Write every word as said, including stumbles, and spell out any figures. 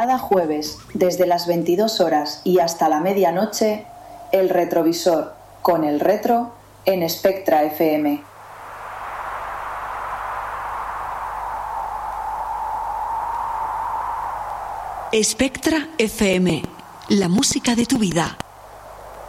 Cada jueves, desde las veintidós horas y hasta la medianoche, El Retrovisor, con el retro, en Spectra F M. Spectra F M, la música de tu vida.